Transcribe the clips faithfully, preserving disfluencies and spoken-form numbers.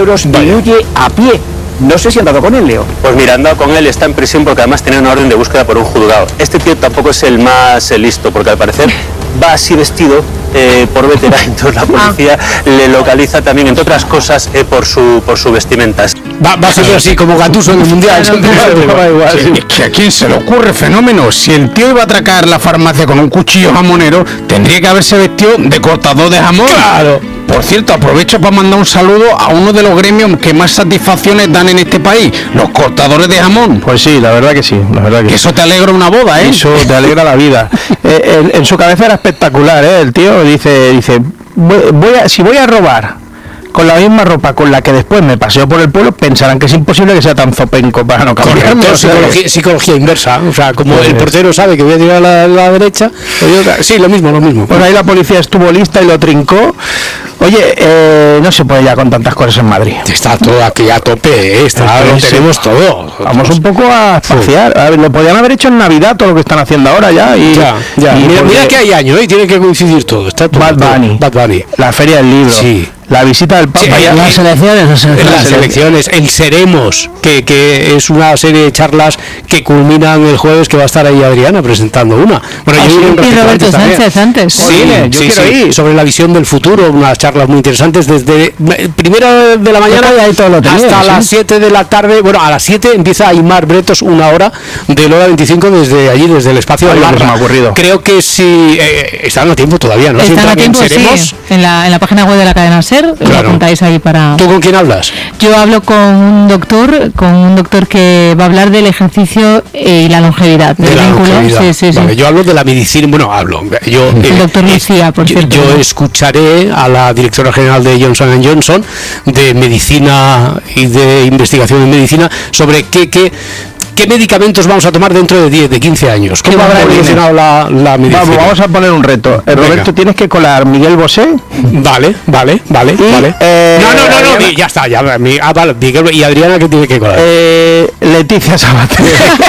euros y huye a pie. No sé si han dado con él, Leo. Pues mira, han dado con él, está en prisión porque además tenía una orden de búsqueda por un juzgado. Este tío tampoco es el más eh, listo, porque al parecer va así vestido eh, por veterano, entonces la policía ah. le localiza también, entre otras cosas, eh, por su por su vestimenta. Va, va a ser así como Gattuso en el Mundial. Claro, claro, claro, igual, sí. Es que a quién se le ocurre, fenómeno. Si el tío iba a atracar la farmacia con un cuchillo jamonero, tendría que haberse vestido de cortador de jamón. Claro. Por cierto, aprovecho para mandar un saludo a uno de los gremios que más satisfacciones dan en este país, los cortadores de jamón. Pues sí, la verdad que sí, la verdad que, que sí. Eso te alegra una boda, ¿eh? Eso te alegra la vida. eh, en, en su cabeza era espectacular, ¿eh? El tío dice, dice, voy, voy a, si voy a robar con la misma ropa con la que después me paseo por el pueblo, pensarán que es imposible que sea tan zopenco para no cambiarme. Correcto, psicología, psicología inversa, o sea, como pues, el portero sabe que voy a tirar a la, la derecha, pues yo, sí, lo mismo, lo mismo. Bueno, ahí la policía estuvo lista y lo trincó. Oye, eh, no se puede ya con tantas cosas en Madrid. Está todo aquí a tope, ¿eh? Está, lo tenemos sí. todo. Vamos un poco a espaciar. A ver, lo podrían haber hecho en Navidad, todo lo que están haciendo ahora ya. Y, ya, ya. Y mira, mira que hay años, ¿eh? Tiene que coincidir todo. Está todo Bad Bunny, Bad Bunny, la Feria del Libro. Sí. La visita del Papa, sí, y las elecciones, las elecciones, las elecciones, el Seremos, que, que es una serie de charlas que culminan el jueves, que va a estar ahí Adriana presentando una. Bueno, ah, yo sí, y Roberto Sánchez antes. Sí, sí, yo sí, quiero sí, ir. Sobre la visión del futuro, unas charlas muy interesantes desde primera de la mañana tenía, hasta ¿sí? las siete de la tarde. Bueno, a las siete empieza Aymar Bretos, una hora del hora veinticinco desde allí, desde el espacio de Barra. Creo que sí, eh, están a tiempo todavía, ¿no? Están si a tiempo, sí, en la, en la página web de la cadena SER. Claro. Lo apuntáis ahí para... ¿Tú con quién hablas? Yo hablo con un doctor, con un doctor que va a hablar del ejercicio y la longevidad. De la vínculo. longevidad. Sí, sí, vale, sí. Yo hablo de la medicina, bueno, hablo. Yo, el eh, doctor Lucía, por yo, cierto. Yo escucharé a la directora general de Johnson and Johnson de medicina y de investigación en medicina sobre qué... qué ¿Qué medicamentos vamos a tomar dentro de diez, de quince años? ¿Cómo habrá evolucionado la, la medicina? Vamos, vamos a poner un reto. Eh, Roberto, tienes que colar Miguel Bosé. Vale, vale, vale, y, vale. Eh, no, no, no, no, ya está, ya. Mi, ah, vale, Miguel y Adriana, ¿qué tiene que colar? Eh, Leticia Sabater.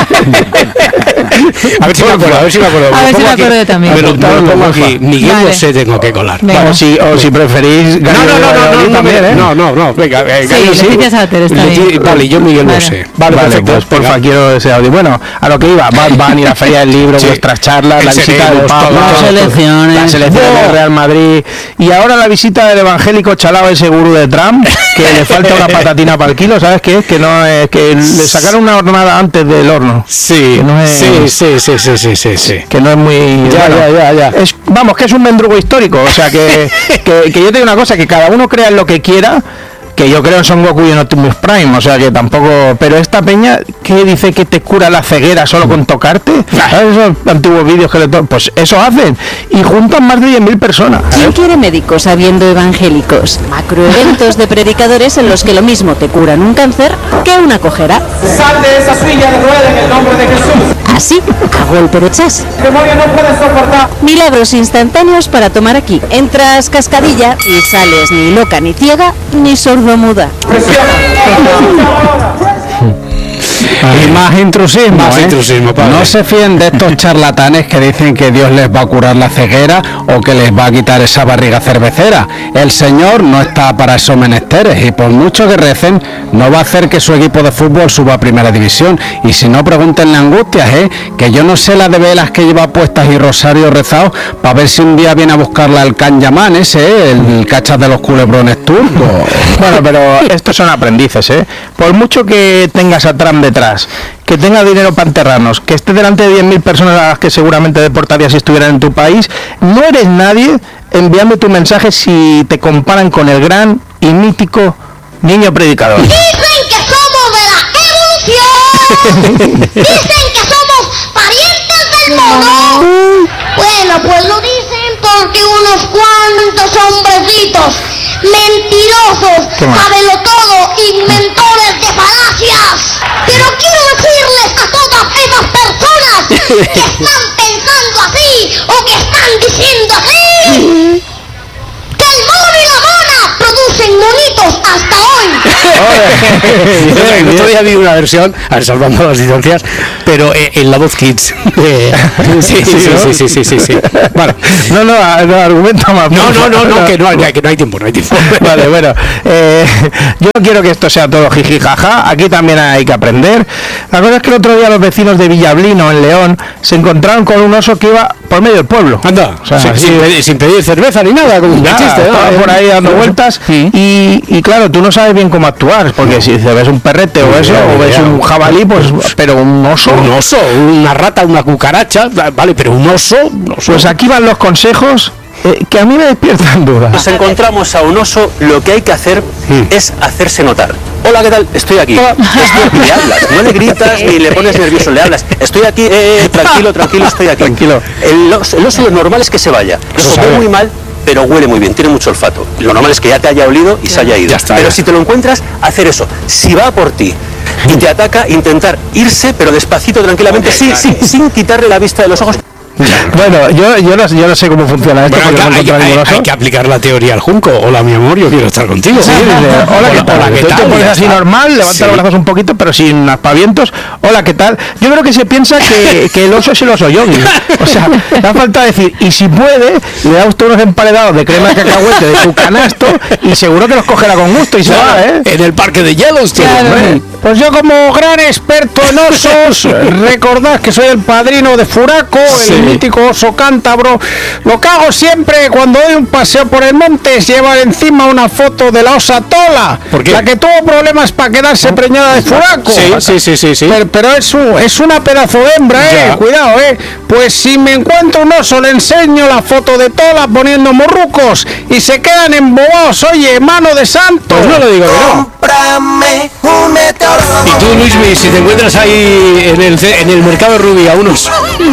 A ver si me acuerdo, a ver si me acuerdo. A ver si me acuerdo yo también. Me lo pongo aquí. Miguel vale. Bosé tengo que colar. O si, o si preferís... No, no, no, no, no, también, ¿eh? No, no, no, venga. Sí, Leticia Sabater está bien. Vale, yo Miguel Bosé. Vale, perfecto. Por favor, quiero ese audio. Bueno, a lo que iba, Bad Bunny, la Feria del Libro, sí, vuestras charlas, la visita del Papa, las elecciones, las elecciones del Real Madrid y ahora la visita del evangélico chalao, ese gurú de Trump, que le falta una patatina para el kilo, ¿sabes qué es? Que no es, que le sacaron una hornada antes del horno. Sí, que no es, sí, sí, sí, sí, sí, sí, sí. Que no es muy... Ya, bueno, ya, ya, ya. Es, vamos, que es un mendrugo histórico, o sea, que, que, que yo te digo una cosa, que cada uno crea en lo que quiera, que yo creo en Son Goku y en Optimus Prime, o sea que tampoco, pero esta peña que dice que te cura la ceguera solo con tocarte, ¿sabes? Esos antiguos vídeos que le to pues eso hacen y juntan más de diez mil personas. ¿Quién quiere médicos habiendo evangélicos? Macroeventos de predicadores en los que lo mismo te curan un cáncer que una cojera. Sal de esa silla de rueda en el nombre de Jesús. Así, a golpe de chas. El demonio no puede soportar. Milagros instantáneos para tomar aquí. Entras cascadilla y sales ni loca ni ciega ni sordomuda. Y más intrusismo, más ¿eh? intrusismo, padre. No se fíen de estos charlatanes que dicen que Dios les va a curar la ceguera o que les va a quitar esa barriga cervecera. El Señor no está para esos menesteres y por mucho que recen, no va a hacer que su equipo de fútbol suba a primera división. Y si no, pregúntenle Angustias, ¿eh? Que yo no sé las de velas que lleva puestas y rosario rezado para ver si un día viene a buscarla el Can Yaman ese, ¿eh? El cachas de los culebrones turcos. Bueno, pero estos son aprendices, ¿eh? Por mucho que tengas a Trump detrás, que tenga dinero para enterrarnos, que esté delante de diez mil personas a las que seguramente deportarías si estuvieran en tu país, no eres nadie enviando tu mensaje si te comparan con el gran y mítico niño predicador. Dicen que somos de la evolución. Dicen que somos parientes del mono. Bueno, pues lo dicen porque unos cuantos hombrecitos mentirosos, todo, inventores de falacias. Pero quiero decirles a todas esas personas que están pensando así o que están diciendo así, que el mono y la mona producen monitos hasta hoy. El otro día vi una versión, a ver, salvando las distancias, pero eh, en la voz Kids. Eh, sí, sí, sí, sí, sí, sí, sí, sí. Bueno, no, no, no, argumento más. No, no, no, no, que no, que no hay tiempo, no hay tiempo. Vale, bueno, eh, yo no quiero que esto sea todo jiji jaja, aquí también hay que aprender. La cosa es que el otro día los vecinos de Villablino, en León, se encontraron con un oso que iba por medio del pueblo. Anda, o sea, sin, así, sin, pedir, sin pedir cerveza ni nada, como un nada, chiste, estaba ¿no? por ahí dando sí, vueltas sí. y, y claro, tú no sabes bien cómo actuar, porque si te ves un perrete o eso, o ves un jabalí, pues, pero un oso. Un oso, una rata, una cucaracha, vale, pero un oso, un oso. Pues aquí van los consejos. Eh, que a mí me despiertan dudas. Nos encontramos a un oso, lo que hay que hacer mm. es hacerse notar. Hola, ¿qué tal? Estoy aquí. Estoy, le hablas, no le gritas ni le pones nervioso, le hablas. Estoy aquí, eh, tranquilo, tranquilo, estoy aquí. Tranquilo. El oso, el oso lo normal es que se vaya. El oso ve muy mal, pero huele muy bien, tiene mucho olfato. Lo normal es que ya te haya olido y se haya ido. Ya está, pero ya. si te lo encuentras, hacer eso. Si va por ti y te ataca, intentar irse, pero despacito, tranquilamente, okay, sin, claro. sin, sin quitarle la vista de los ojos. Bueno, yo, yo, no, yo no sé cómo funciona esto. Bueno, porque hay, no hay, hay que aplicar la teoría al junco. Hola, mi amor, yo quiero estar contigo. Sí, dice, hola, ¿qué tal? Hola, ¿qué tal? Tú te pones así normal, levanta sí. los brazos un poquito, pero sin aspavientos. Hola, ¿qué tal? Yo creo que se piensa que, que el oso es el oso yogi. O sea, da falta decir, y si puede, le da usted unos emparedados de crema de cacahuete de su canasto y seguro que los cogerá con gusto y se va, ¿eh? En el parque de Yellowstone. Claro. Pues yo, como gran experto en osos, recordad que soy el padrino de Furaco, sí. el mítico oso cántabro. Lo que hago siempre cuando doy un paseo por el monte es llevar encima una foto de la osa Tola, la que tuvo problemas para quedarse preñada de Furaco. Sí, sí, sí, sí, sí. Pero, pero es, un, es una pedazo de hembra, eh. Ya. Cuidado, eh. Pues si me encuentro un oso, le enseño la foto de Tola poniendo morrucos y se quedan embobados. Oye, mano de santo. Pues no lo digo que no. Cómprame un meteoro. Y tú, Luismi, si te encuentras ahí en el, en el mercado de Rubí a unos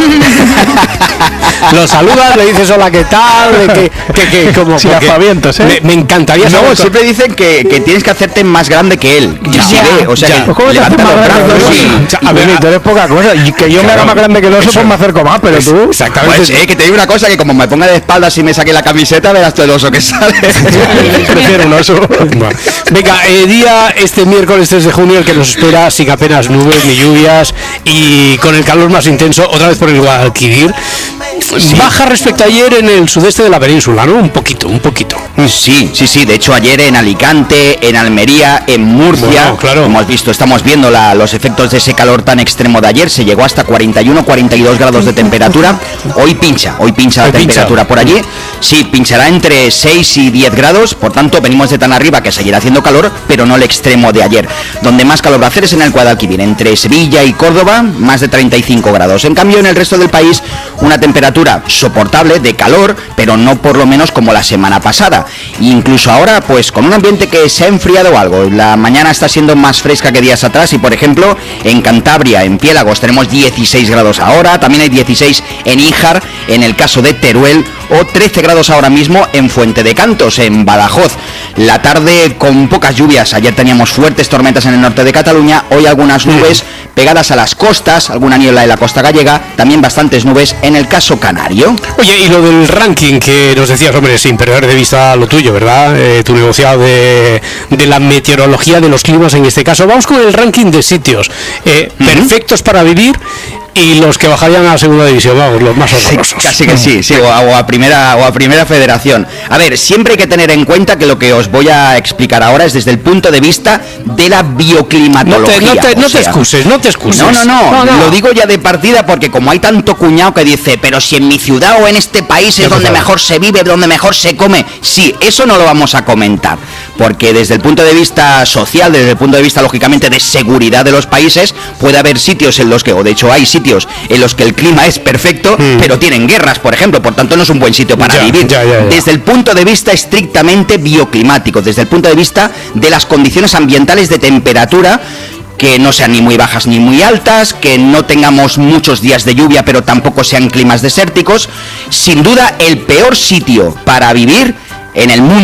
lo saludas, le dices hola, ¿qué tal? De que, que, que como sin aspavientos, ¿eh? me, me encantaría saber. No, siempre dicen que, que tienes que hacerte más grande que él. Ya, sí, ve, o sea, ya. que ¿Cómo levanta los brazos. Sí. A ver, tú eres poca cosa. Y que yo claro, me haga más grande que el oso, pues me acerco más, pero tú. Exactamente. Pues, eh, que te digo una cosa, que como me ponga de espaldas y me saque la camiseta, verás todo el oso que sale. Prefiero un oso. Bueno. Venga, eh, día este miércoles tres de junio, el que nos espera sin apenas nubes ni lluvias y con el calor más intenso, otra vez por el Guadalquivir. Sí. Baja respecto a ayer en el sudeste de la península, ¿no? Un poquito, un poquito. Sí, sí, sí. De hecho, ayer en Alicante, en Almería, en Murcia, bueno, claro. como has visto, estamos viendo la, los efectos de ese calor tan extremo de ayer. Se llegó hasta cuarenta y uno, cuarenta y dos grados de temperatura. Hoy pincha, hoy pincha la hoy temperatura pincha. por allí. Sí, pinchará entre seis y diez grados. Por tanto, venimos de tan arriba que seguirá haciendo calor, pero no el extremo de ayer. Donde más calor va a hacer es en el Guadalquivir, entre Sevilla y Córdoba, más de treinta y cinco grados. En cambio, en el resto del país, una temperatura soportable de calor, pero no por lo menos como la semana pasada. Incluso ahora, pues con un ambiente que se ha enfriado algo. La mañana está siendo más fresca que días atrás y, por ejemplo, en Cantabria, en Piélagos, tenemos dieciséis grados ahora. También hay dieciséis en Híjar, en el caso de Teruel, o trece grados ahora mismo en Fuente de Cantos, en Badajoz. La tarde con pocas lluvias. Ayer teníamos fuertes tormentas en el norte de Cataluña. Hoy algunas nubes pegadas a las costas, alguna niebla en la costa gallega. También bastantes nubes en el caso canario. Oye, y lo del ranking que nos decías, hombre, sin perder de vista lo tuyo, ¿verdad? Eh, tu negociado de, de la meteorología, de los climas en este caso. Vamos con el ranking de sitios eh, uh-huh. perfectos para vivir y los que bajarían a la segunda división, vamos, los más horrorosos. Sí, casi que sí, sí, o a, o a primera o a primera federación. A ver, siempre hay que tener en cuenta que lo que os voy a explicar ahora es desde el punto de vista de la bioclimatología. No te, no te, no sea, te excuses, no te excuses. No, no, no, no, no, lo digo ya de partida porque como hay tanto cuñado que dice, pero si en mi ciudad o en este país es donde mejor se vive, donde mejor se come. Sí, eso no lo vamos a comentar, porque desde el punto de vista social, desde el punto de vista, lógicamente, de seguridad de los países, puede haber sitios en los que, o de hecho hay sitios en los que el clima es perfecto, mm. pero tienen guerras, por ejemplo, por tanto no es un buen sitio para ya, vivir. Ya, ya, ya. Desde el punto de vista estrictamente bioclimático, desde el punto de vista de las condiciones ambientales de temperatura, que no sean ni muy bajas ni muy altas, que no tengamos muchos días de lluvia, pero tampoco sean climas desérticos. Sin duda, el peor sitio para vivir en el mundo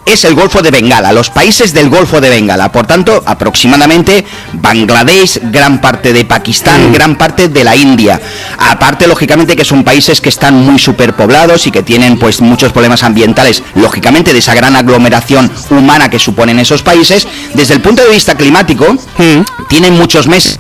es el Golfo de Bengala, los países del Golfo de Bengala. Por tanto, aproximadamente Bangladesh, gran parte de Pakistán, mm. gran parte de la India. Aparte, lógicamente, que son países que están muy superpoblados y que tienen pues muchos problemas ambientales, lógicamente, de esa gran aglomeración humana que suponen esos países. Desde el punto de vista climático, mm. tienen muchos meses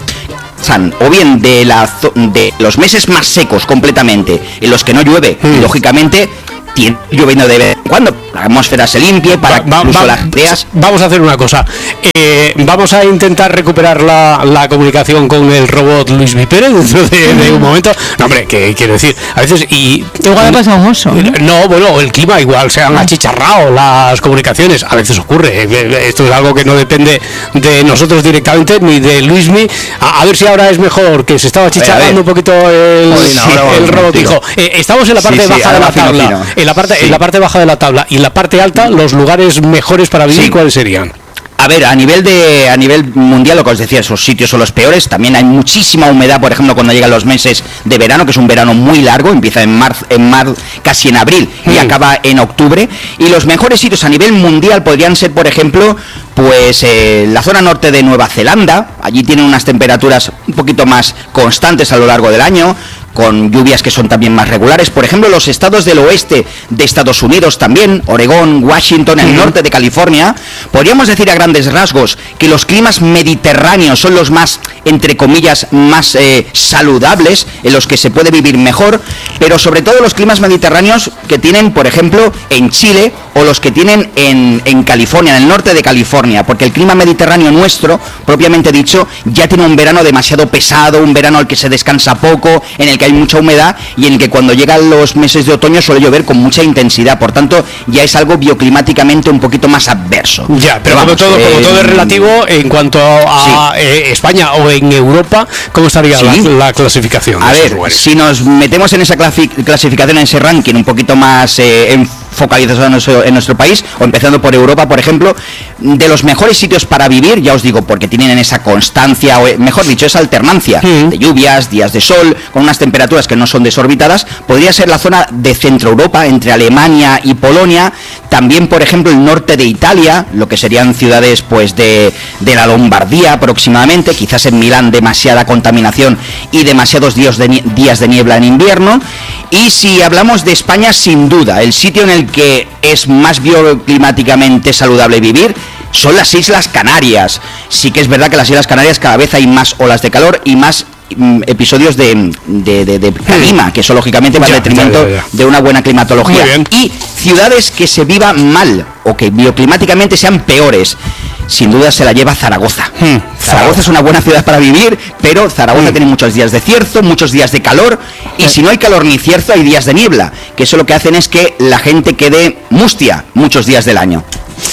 o bien de, la, de los meses más secos completamente, en los que no llueve, mm. y lógicamente tiene lloviendo de vez en cuando, la atmósfera se limpie para va, incluso va, las ideas. Vamos a hacer una cosa, eh, vamos a intentar recuperar la, la comunicación con el robot Luis Mi Pérez dentro de, de un momento. No, hombre, que quiero decir, a veces y igual ha pasado un oso, ¿no? No, bueno, el clima igual se han achicharrado las comunicaciones, a veces ocurre. Esto es algo que no depende de nosotros directamente ni de Luismi. A, a ver si ahora es mejor, que se estaba achicharrando un poquito el, sí, el robot. Dijo, eh, estamos en la parte sí, baja sí, de la tabla. Fino, fino. En la parte, sí. en la parte baja de la tabla y en la parte alta, los lugares mejores para vivir, sí. ¿cuáles serían? A ver, a nivel de a nivel mundial, lo que os decía, esos sitios son los peores. También hay muchísima humedad, por ejemplo, cuando llegan los meses de verano, que es un verano muy largo, empieza en marzo, en mar, casi en abril y mm. acaba en octubre. Y los mejores sitios a nivel mundial podrían ser, por ejemplo, pues eh, la zona norte de Nueva Zelanda. Allí tienen unas temperaturas un poquito más constantes a lo largo del año, con lluvias que son también más regulares. Por ejemplo, los estados del oeste de Estados Unidos también, Oregón, Washington, el norte de California, podríamos decir a grandes rasgos que los climas mediterráneos son los más, entre comillas, más eh, saludables, en los que se puede vivir mejor, pero sobre todo los climas mediterráneos que tienen, por ejemplo, en Chile, o los que tienen en, en California, en el norte de California, porque el clima mediterráneo nuestro, propiamente dicho, ya tiene un verano demasiado pesado, un verano al que se descansa poco, en el que hay mucha humedad y en el que cuando llegan los meses de otoño suele llover con mucha intensidad. Por tanto, ya es algo bioclimáticamente un poquito más adverso. Ya, pero, pero vamos, como, todo, eh, como todo es relativo, en cuanto a sí. eh, España o en Europa, ¿cómo estaría ¿Sí? la, la clasificación? A ver, lugares? Si nos metemos en esa clasificación, en ese ranking un poquito más eh, en focalizados en nuestro, en nuestro país, o empezando por Europa, por ejemplo, de los mejores sitios para vivir, ya os digo, porque tienen esa constancia, o mejor dicho, esa alternancia mm. de lluvias, días de sol, con unas temperaturas que no son desorbitadas, podría ser la zona de Centro Europa, entre Alemania y Polonia, también, por ejemplo, el norte de Italia, lo que serían ciudades pues de, de la Lombardía aproximadamente, quizás en Milán demasiada contaminación y demasiados días de, días de niebla en invierno. Y si hablamos de España, sin duda, el sitio en el que es más bioclimáticamente saludable vivir son las Islas Canarias. Sí que es verdad que las Islas Canarias cada vez hay más olas de calor y más mm, episodios de, de, de, de clima, que eso lógicamente va en detrimento de una buena climatología. Y ciudades que se vivan mal o que bioclimáticamente sean peores, sin duda se la lleva Zaragoza. Hmm. Zaragoza es una buena ciudad para vivir, pero Zaragoza hmm. tiene muchos días de cierzo, muchos días de calor, y si no hay calor ni cierzo, hay días de niebla, que eso lo que hacen es que la gente quede mustia muchos días del año.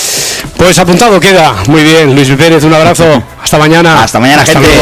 Pues apuntado queda. Muy bien, Luis Pérez, un abrazo. Hasta mañana. Hasta mañana, Hasta gente.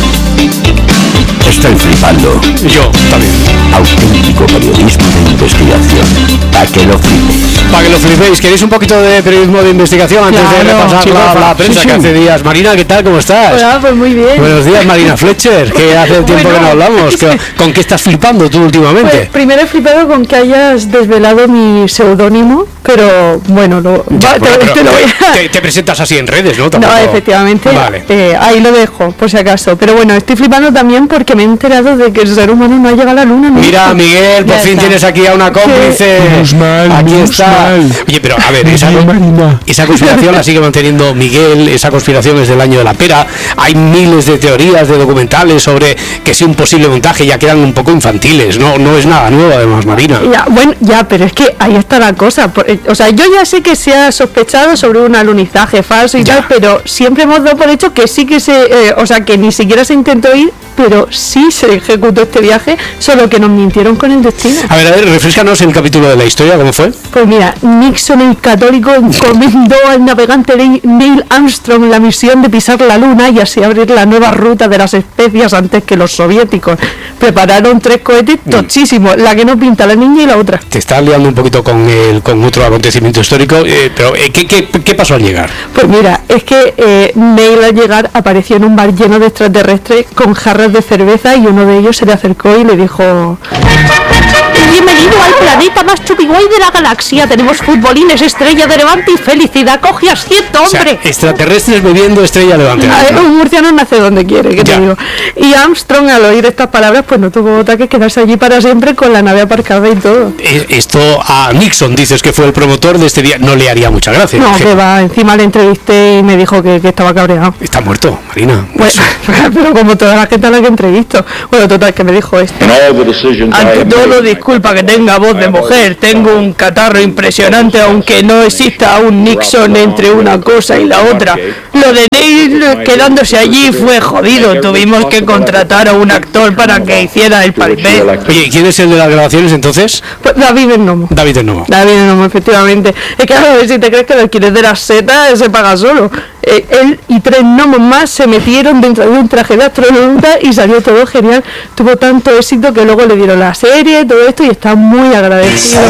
Luego. Estoy flipando. Yo también. Auténtico periodismo de investigación. Para que lo flipes. Para que lo flipéis. ¿Queréis un poquito de periodismo de investigación antes claro, de repasar sí, la, la prensa sí, sí. que hace días? Marina, ¿qué tal? ¿Cómo estás? Hola, pues muy bien. Buenos días, Marina Fletcher, que hace tiempo bueno, que no hablamos. ¿Con, ¿Con qué estás flipando tú últimamente? Pues, primero he flipado con que hayas desvelado mi seudónimo, pero bueno, lo, ya, va, bueno, te, pero, te lo voy a... te, te presentas así en redes, ¿no? Tampoco... No, efectivamente. Vale. Eh, ahí lo dejo, por si acaso. Pero bueno, estoy flipando también porque me he enterado de que el ser humano no ha llegado a la luna. ¿No? Mira, Miguel, por ya fin está. Tienes aquí a una cómplice. Mal, aquí está. Mal. Oye, pero a ver, esa, esa conspiración la sigue manteniendo Miguel. Esa conspiración es del año de la pera. Hay miles de teorías, de documentales sobre que es un posible montaje. Ya quedan un poco infantiles. No, no es nada nuevo, además, Marina. Ya, bueno, ya, pero es que ahí está la cosa. O sea, yo ya sé que se ha sospechado sobre un alunizaje falso y ya. tal, pero siempre hemos dado por hecho que sí que se, eh, o sea, que ni siquiera se intentó ir, pero sí se ejecutó este viaje, solo que nos mintieron con el destino. A ver, a ver, refrescanos el capítulo de la historia, ¿cómo fue? Pues mira, Nixon el católico encomendó al navegante Neil Armstrong la misión de pisar la luna y así abrir la nueva ruta de las especias antes que los soviéticos. Prepararon tres cohetes tochísimos, la que no pinta, la niña y la otra. Te estás liando un poquito con el con otro acontecimiento histórico, eh, pero eh, ¿qué, qué, ¿qué pasó al llegar? Pues mira, es que eh, Neil al llegar apareció en un bar lleno de extraterrestres con jarras de cerveza y uno de ellos se le acercó y le dijo: Bienvenido al planeta más chupiguay de la galaxia. Tenemos futbolines, Estrella de Levante y felicidad. Coge asiento, hombre. O sea, extraterrestres bebiendo Estrella Levante. A, un murciano nace donde quiere, que te digo. Y Armstrong, al oír estas palabras, pues no tuvo otra que quedarse allí para siempre con la nave aparcada y todo. Esto a Nixon, dices que fue el promotor de este día, no le haría mucha gracia. No, que va, encima le entrevisté y me dijo que, que estaba cabreado. Está muerto, Marina. Pues, pero como toda la gente a la que entrevisto. Bueno, total, que me dijo esto. Ante todo, disculpa que tenga voz de mujer, tengo un catarro impresionante, aunque no exista un Nixon entre una cosa y la otra. Lo de Neil quedándose allí fue jodido, tuvimos que contratar a un actor para que hiciera el papel. Oye, ¿quién es el de las grabaciones entonces? Pues David el Nomo. David el Nomo. David el Nomo, efectivamente. Es que a ver si te crees que el alquiler de las setas se paga solo. Eh, él y tres gnomos más se metieron dentro de un traje de astronauta y salió todo genial. Tuvo tanto éxito que luego le dieron la serie, todo esto, y está muy agradecido.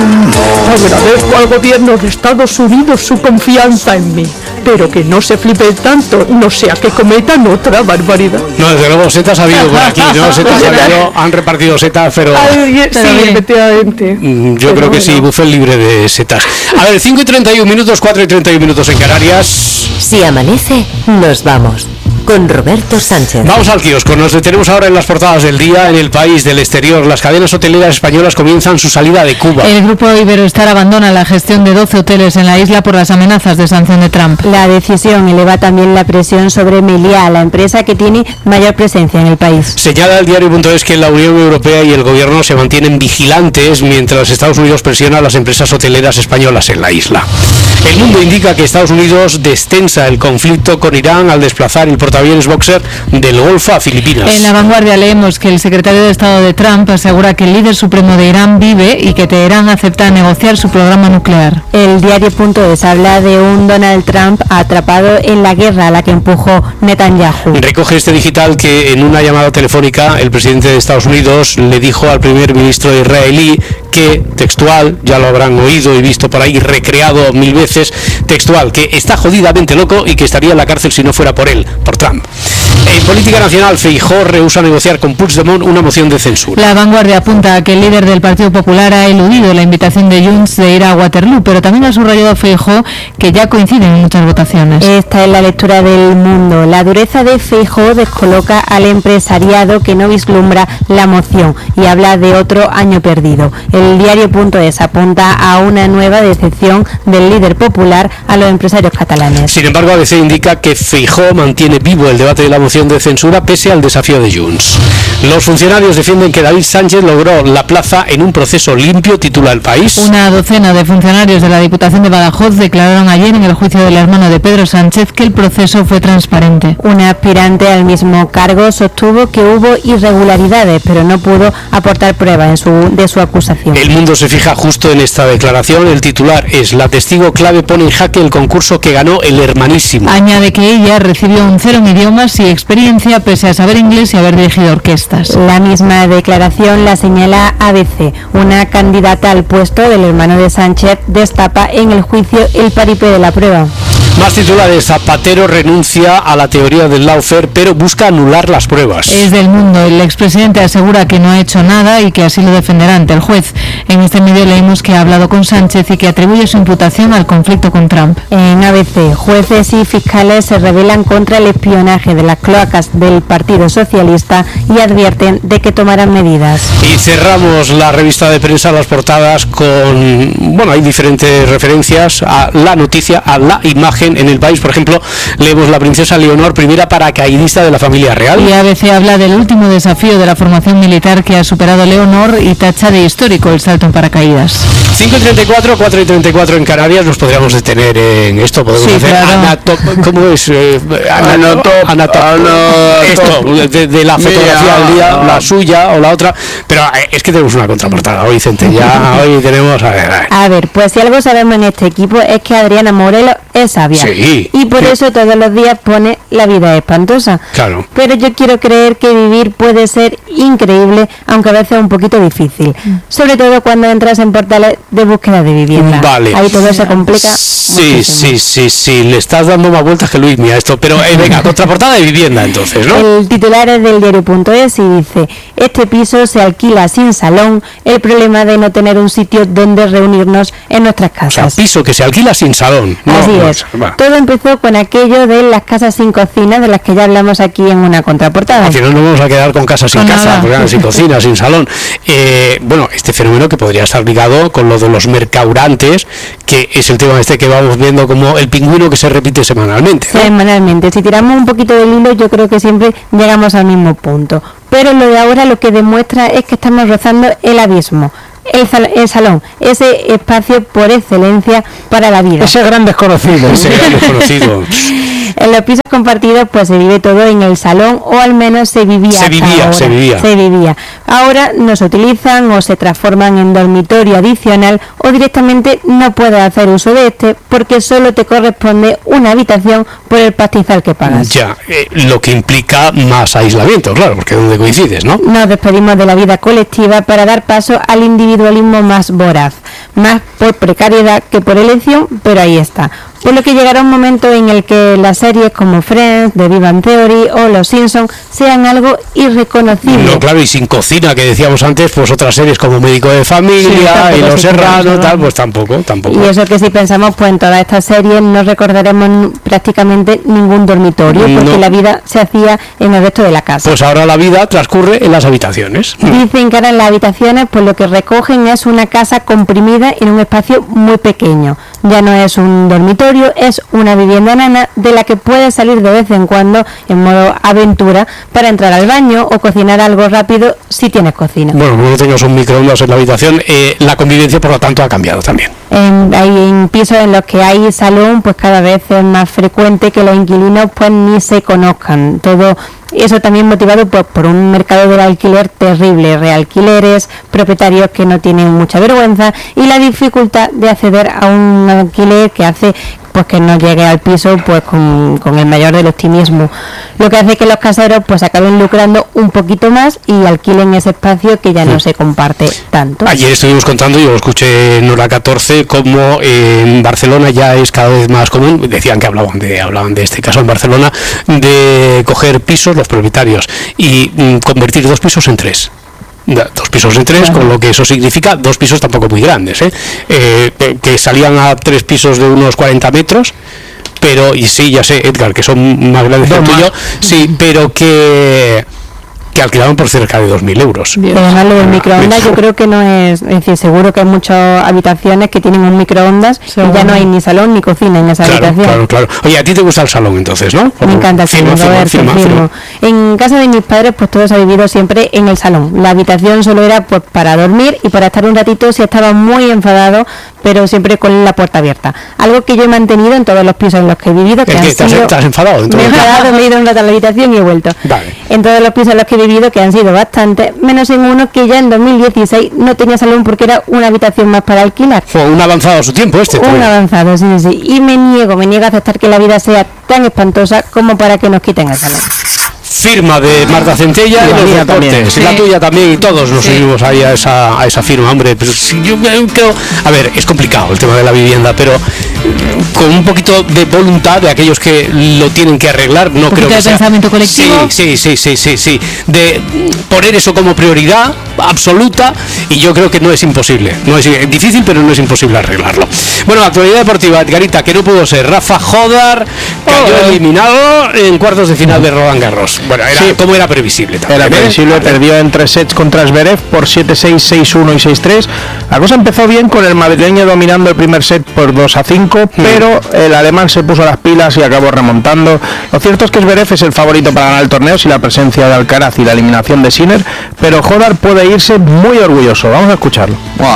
Agradezco al gobierno de Estados Unidos su confianza en mí, pero que no se flipe tanto, no sea que cometan otra barbaridad. No, desde luego setas ha habido por aquí, ¿no? Setas ha habido, han repartido setas, pero... Ay, sí, efectivamente. Yo pero creo que bueno. Sí, buffet libre de setas. A ver, cinco y treinta y un minutos, cuatro y treinta y un minutos en Canarias. Si amanece, nos vamos. Con Roberto Sánchez. Vamos al kiosco, nos detenemos ahora en las portadas del día. En el país del exterior, las cadenas hoteleras españolas comienzan su salida de Cuba. El grupo Iberostar abandona la gestión de doce hoteles en la isla por las amenazas de sanción de Trump. La decisión eleva también la presión sobre Meliá, la empresa que tiene mayor presencia en el país. Señala el diario punto es que la Unión Europea y el gobierno se mantienen vigilantes mientras Estados Unidos presiona a las empresas hoteleras españolas en la isla. El Mundo indica que Estados Unidos destensa el conflicto con Irán al desplazar el portaaviones Boxer del Golfo a Filipinas. En La Vanguardia leemos que el secretario de Estado de Trump asegura que el líder supremo de Irán vive y que Teherán acepta negociar su programa nuclear. El diario punto es habla de un Donald Trump atrapado en la guerra a la que empujó Netanyahu. Recoge este digital que en una llamada telefónica el presidente de Estados Unidos le dijo al primer ministro israelí que, textual, ya lo habrán oído y visto por ahí recreado mil veces, textual, que está jodidamente loco y que estaría en la cárcel si no fuera por él, por Trump. En política nacional, Feijóo rehúsa negociar con Puigdemont una moción de censura. La Vanguardia apunta a que el líder del Partido Popular ha eludido la invitación de Junts de ir a Waterloo, pero también ha subrayado Feijóo que ya coinciden en muchas votaciones. Esta es la lectura del Mundo. La dureza de Feijóo descoloca al empresariado que no vislumbra la moción y habla de otro año perdido. El diario punto es apunta a una nueva decepción del líder popular a los empresarios catalanes. Sin embargo, A B C indica que Feijóo mantiene vivo el debate de la moción de censura pese al desafío de Junts. Los funcionarios defienden que David Sánchez logró la plaza en un proceso limpio, titula El País. Una docena de funcionarios de la Diputación de Badajoz declararon ayer en el juicio del hermano de Pedro Sánchez que el proceso fue transparente. Un aspirante al mismo cargo sostuvo que hubo irregularidades, pero no pudo aportar pruebas en su, de su acusación. El Mundo se fija justo en esta declaración. El titular es: la testigo clave pone en jaque el concurso que ganó el hermanísimo. Añade que ella recibió un cero en idiomas y experiencia pese a saber inglés y haber dirigido orquestas. La misma declaración la señala A B C. Una candidata al puesto del hermano de Sánchez destapa en el juicio el paripé de la prueba. Más titulares: Zapatero renuncia a la teoría del lawfare, pero busca anular las pruebas. Es del Mundo. El expresidente asegura que no ha hecho nada y que así lo defenderá ante el juez. En este medio leemos que ha hablado con Sánchez y que atribuye su imputación al conflicto con Trump. En A B C, jueces y fiscales se rebelan contra el espionaje de las cloacas del Partido Socialista y advierten de que tomarán medidas. Y cerramos la revista de prensa, las portadas, con, bueno, hay diferentes referencias a la noticia, a la imagen. En El País, por ejemplo, leemos: la princesa Leonor, primera paracaidista de la familia real. Y A B C habla del último desafío de la formación militar que ha superado Leonor y tacha de histórico el salto en paracaídas. cinco y treinta y cuatro, cuatro y treinta y cuatro en Canarias. Nos podríamos detener en esto. Podemos sí, hacer claro. anato ¿Cómo es? Eh, anato anato esto, de, de la fotografía del día, la suya o la otra. Pero eh, es que tenemos una contraportada hoy, Centella. Hoy tenemos... A ver, a ver. A ver, pues si algo sabemos en este equipo es que Adriana Morelos es sabia. Sí, y por sí. eso todos los días pone la vida espantosa. Claro. Pero yo quiero creer que vivir puede ser increíble, aunque a veces un poquito difícil. Sobre todo cuando entras en portales de búsqueda de vivienda. Vale. Ahí todo se complica. Sí, muchísimo. sí, sí, sí, le estás dando más vueltas que Luis Mía esto, pero eh, venga, contraportada de vivienda entonces, ¿no? El titular es del diario punto es y dice: este piso se alquila sin salón, el problema de no tener un sitio donde reunirnos en nuestras casas. O sea, piso que se alquila sin salón. No, Así no, es. va. Todo empezó con aquello de las casas sin cocina, de las que ya hablamos aquí en una contraportada. Al final nos vamos a quedar con casa sin Con casa, nada. porque, claro, sin cocina, sin salón. Eh, bueno, este fenómeno que podría estar ligado con lo de los mercaurantes, que es el tema este que vamos viendo como el pingüino que se repite semanalmente, ¿no? Semanalmente. Si tiramos un poquito del hilo, yo creo que siempre llegamos al mismo punto. Pero lo de ahora lo que demuestra es que estamos rozando el abismo. El, sal- el salón, ese espacio por excelencia para la vida. Ese gran desconocido. Ese gran desconocido. En los pisos compartidos pues se vive todo en el salón, o al menos se vivía Se hasta vivía, ahora. se vivía. Se vivía. Ahora no se utilizan o se transforman en dormitorio adicional, o directamente no puedes hacer uso de este porque solo te corresponde una habitación por el pastizal que pagas. Ya, eh, lo que implica más aislamiento, claro, porque donde coincides, ¿no? Nos despedimos de la vida colectiva para dar paso al individualismo más voraz, más por precariedad que por elección, pero ahí está. Por lo que llegará un momento en el que las series como Friends, The Big Bang Theory o Los Simpsons sean algo irreconocible. No, claro, y sin cocina, que decíamos antes, pues otras series como Médico de Sí, Familia tampoco y Los se Serranos, puede, tal, ¿no? pues tampoco, tampoco. Y eso que si pensamos, pues en todas estas series no recordaremos n- prácticamente ningún dormitorio, porque No. la vida se hacía en el resto de la casa. Pues ahora la vida transcurre en las habitaciones. Dicen que ahora en las habitaciones pues lo que recogen es una casa comprimida en un espacio muy pequeño. Ya no es un dormitorio, es una vivienda nana de la que puedes salir de vez en cuando en modo aventura para entrar al baño o cocinar algo rápido si tienes cocina. Bueno, como no tengas un microondas en la habitación, eh, la convivencia por lo tanto ha cambiado también. En, hay en pisos en los que hay salón, pues cada vez es más frecuente que los inquilinos pues ni se conozcan. Todo eso también motivado pues, por un mercado del alquiler terrible, realquileres, propietarios que no tienen mucha vergüenza y la dificultad de acceder a un alquiler que hace pues que no llegue al piso pues con, con el mayor del optimismo, lo que hace que los caseros pues acaben lucrando un poquito más y alquilen ese espacio que ya no se comparte tanto. Ayer estuvimos contando, yo lo escuché en Hora catorce, como en Barcelona ya es cada vez más común, decían que hablaban de hablaban de este caso en Barcelona, de coger pisos los propietarios y mm, convertir dos pisos en tres. Da- Dos pisos en tres, Claro. con lo que eso significa dos pisos tampoco muy grandes, ¿eh? Eh, que- que salían a tres pisos de unos cuarenta metros, pero, y sí, ya sé, Edgar, que son más grandes que el Dos más. tuyo, sí, pero que, que alquilaban por cerca de dos mil euros. Pero además lo del microondas yo creo que no es, es decir, seguro que hay muchas habitaciones que tienen un microondas y ya no hay ni salón ni cocina en esa Claro, habitación. claro, claro. Oye, a ti te gusta el salón entonces, ¿no? Me encanta el Firma, salón, firma, Roberto, firma, firmo. firma. En casa de mis padres pues todo se ha vivido siempre en el salón. La habitación solo era pues para dormir y para estar un ratito si estaba muy enfadado, pero siempre con la puerta abierta. Algo que yo he mantenido en todos los pisos en los que he vivido. Que ¿El han qué? ¿Te has- sido- te has enfadado dentro Me he del- enfadado, me he ido un rato a la habitación y he vuelto. Vale. En todos los pisos en los que he vivido, que han sido bastante, menos en uno que ya en dos mil dieciséis no tenía salón porque era una habitación más para alquilar. Fue un avanzado a su tiempo este. Un también. avanzado, sí, sí, sí. Y me niego, me niego a aceptar que la vida sea tan espantosa como para que nos quiten el salón. Firma de Marta Centella Y y la los mía deportes. también. Y Sí. la tuya también, y todos nos unimos ahí a esa, a esa firma, hombre. Pero sí, yo creo, a ver, es complicado el tema de la vivienda, pero mm, con un poquito de voluntad de aquellos que lo tienen que arreglar, no poquito creo que de sea. pensamiento colectivo. Sí, sí, sí, sí, sí, sí. De mm, poner eso como prioridad absoluta, y yo creo que no es imposible. No es es difícil, pero no es imposible arreglarlo. Bueno, actualidad deportiva, Edgarita, que no pudo ser. Rafa Jodar cayó eliminado en cuartos de final de Roland Garros. Bueno, era Sí. como era previsible también. Era ¿eh? previsible, perdió en tres sets contra Zverev por siete seis, seis uno y seis tres. La cosa empezó bien con el madrileño dominando el primer set por dos a cinco, pero el alemán se puso las pilas y acabó remontando. Lo cierto es que Zverev es el favorito para ganar el torneo sin la presencia de Alcaraz y la eliminación de Sinner, pero Jodar puede irse muy orgulloso. Vamos a escucharlo.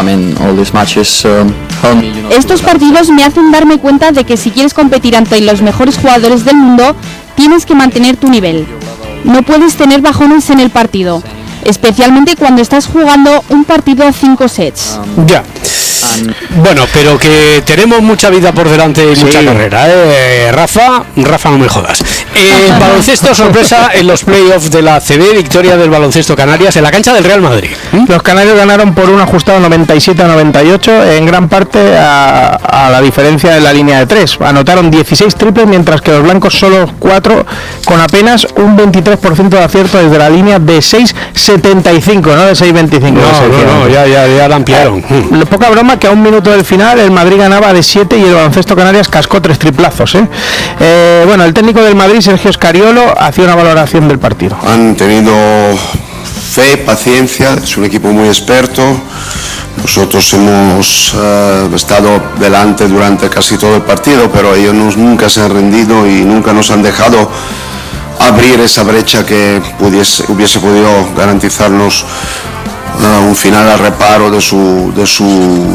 Estos partidos me hacen darme cuenta de que si quieres competir ante los mejores jugadores del mundo, tienes que mantener tu nivel. No puedes tener bajones en el partido, especialmente cuando estás jugando un partido a cinco sets. Ya. Bueno, pero que tenemos mucha vida por delante y sí. mucha carrera, ¿eh? Rafa, Rafa, no me jodas. Eh, baloncesto, sorpresa en los playoffs de la A C B, victoria del Baloncesto Canarias en la cancha del Real Madrid. ¿Mm? Los canarios ganaron por un ajustado noventa y siete a noventa y ocho, en gran parte a, a la diferencia de la línea de tres. Anotaron dieciséis triples, mientras que los blancos solo cuatro, con apenas un veintitrés por ciento de acierto desde la línea de seis setenta y cinco, no de seis veinticinco. No, no, no, ya, ya, ya la ampliaron. Eh, poca broma que a un minuto del final el Madrid ganaba de siete y el Baloncesto Canarias cascó tres triplazos. ¿eh? Eh, bueno, el técnico del Madrid, Sergio Scariolo, hacía una valoración del partido. Han tenido fe, paciencia, es un equipo muy experto. Nosotros hemos uh, estado delante durante casi todo el partido, pero ellos nos, nunca se han rendido y nunca nos han dejado abrir esa brecha que pudiese, hubiese podido garantizarnos uh, un final al reparo de su, de su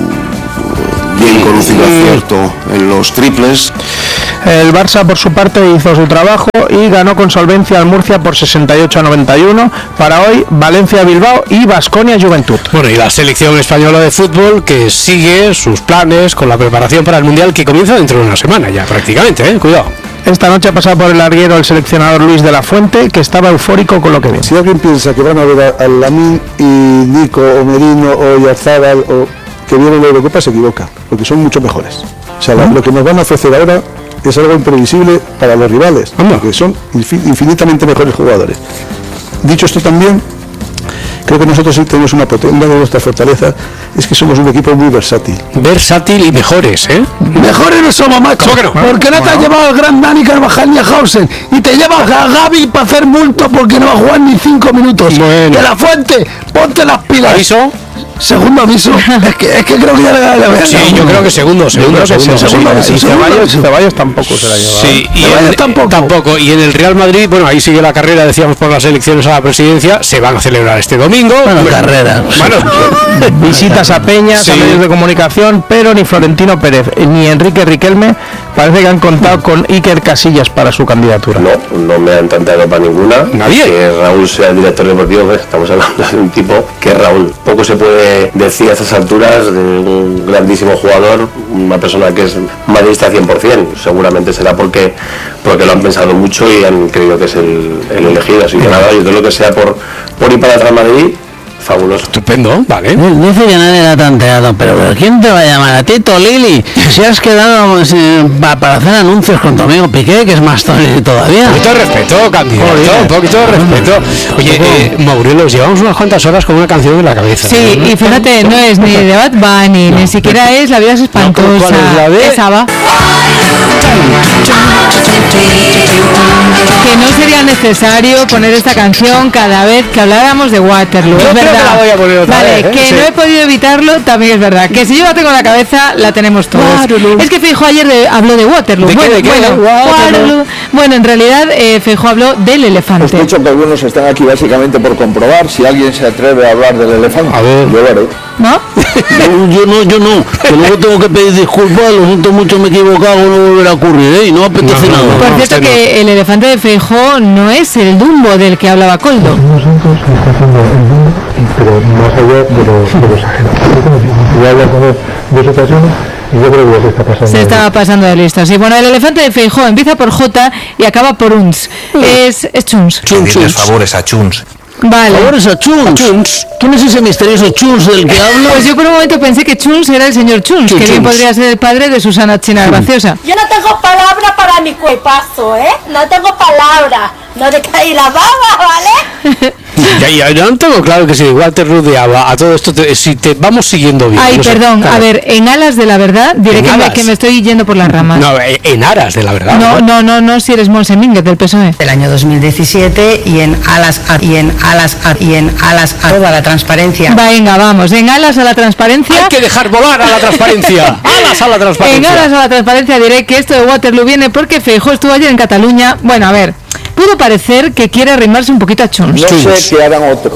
bien conocido acierto en los triples. El Barça por su parte hizo su trabajo y ganó con solvencia al Murcia por sesenta y ocho a noventa y uno. Para hoy, Valencia-Bilbao y Baskonia-Juventud. Bueno, y la selección española de fútbol que sigue sus planes con la preparación para el Mundial que comienza dentro de una semana ya prácticamente, ¿eh? Cuidado. Esta noche ha pasado por el larguero el seleccionador Luis de la Fuente, que estaba eufórico con lo que ve. Si alguien piensa que van a ver a Lamine y Nico o Merino o Yarzábal o que vienen de la Eurocopa, se equivoca, porque son mucho mejores. O sea, ¿Mm? lo que nos van a ofrecer ahora es algo imprevisible para los rivales, ¿Anda? porque son infinitamente mejores jugadores. Dicho esto también, creo que nosotros sí tenemos una potencia, una de nuestras fortalezas es que somos un equipo muy versátil. Versátil y mejores, ¿eh? Mejores no somos, macho. ¿Cómo que no? Porque no te has llevado al gran Dani Carvajal ni a Hausen y te llevas a Gaby para hacer multo porque no va a jugar ni cinco minutos. Bueno. De la Fuente, ponte las pilas. ¿Aviso? Segundo aviso. es, que, es que creo que ya le da la verdad. Sí, yo creo que segundo, segundo, segundo. segundo, segundo, segundo, segundo, segundo, segundo. Y Ceballos tampoco se la lleva. Sí, y en, tampoco. tampoco. Y en el Real Madrid, bueno, ahí sigue la carrera, decíamos, por las elecciones a la presidencia. Se van a celebrar este domingo. Bueno, bueno carrera. Bueno. Visitas a peñas, sí. a medios de comunicación, pero ni Florentino Pérez ni Enrique Riquelme parece que han contado con Iker Casillas para su candidatura. No, no me han tanteado para ninguna. Nadie. Que Raúl sea el director deportivo, estamos hablando de un tipo que Raúl. Poco se puede decir a estas alturas de un grandísimo jugador, una persona que es madridista cien por ciento. Seguramente será porque porque lo han pensado mucho y han creído que es el, el elegido. Así que nada, yo todo lo que sea por, por ir para atrás Madrid, fabuloso. Estupendo, vale. Dice que nadie la ha tanteado, pero, pero ¿quién te va a llamar a ti, Tolili? Si has quedado eh, para hacer anuncios con tu amigo Piqué, que es más Tolili todavía. Un poquito de respeto, candidato, un poquito de respeto. Oye, eh, Maurelos, llevamos unas cuantas horas con una canción en la cabeza. Sí, ¿no? Y fíjate, no es ni de Bad Bunny, no. ni siquiera es La vida es espantosa. No, ¿cuál es la de? Esa va. Que no sería necesario poner esta canción cada vez que habláramos de Waterloo. Yo es verdad. Que la voy a poner otra vale, vez, ¿eh? que sí. no he podido evitarlo, también es verdad. Que si yo la tengo en la cabeza, la tenemos todos. Waterloo. Es que Feijóo ayer de, habló de Waterloo. ¿De bueno, qué, de qué? Bueno, Waterloo. Waterloo. Bueno, en realidad eh, Feijóo habló del elefante. Sospecho que algunos están aquí básicamente por comprobar si alguien se atreve a hablar del elefante. A ver. Yo lo haré. ¿No? yo, yo no, yo no. Que luego tengo que pedir disculpas, lo siento mucho, me he equivocado, no volverá a ocurrir, ¿eh? Y no apetece no, no, nada. no, Por no, cierto, no. que el elefante de Feijóo no es el Dumbo del que hablaba Coldo. Nosotros está haciendo el mundo, pero más allá de los, de los ajenos. Voy a hablar con él dos ocasiones y yo creo que ya se está pasando. Se estaba pasando de listo. Sí, bueno, el elefante de Feijóo empieza por J y acaba por Uns. Es, es Chuns. Pedirles favores a Chuns. Vale. Favores a Chuns. Chuns. ¿Quién es ese misterioso Chuns del que hablo? Pues yo por un momento pensé que Chuns era el señor Chuns, que bien podría ser el padre de Susana China Graciosa. Yo no tengo palabra para mi cuerpazo, ¿eh? No tengo palabra. No te caí la baba, ¿vale? Ya, ya, yo no tengo claro que si Waterloo de Ava a todo esto, te, si te vamos siguiendo bien. Ay, no sé, perdón, claro. a ver, en alas de la verdad, diré que me, que me estoy yendo por las ramas. No, en aras de la verdad. No, no, no, no, si eres Monse Mínguez del P S O E. El año dos mil diecisiete y en alas a, y en alas a, y en alas a toda la transparencia. Venga, vamos, en alas a la transparencia. Hay que dejar volar a la transparencia. Alas a la transparencia. En alas a la transparencia diré que esto de Waterloo viene porque Feijóo estuvo ayer en Cataluña. Bueno, a ver, pudo parecer que quiere arrimarse un poquito a Chuns. No sé qué harán otros,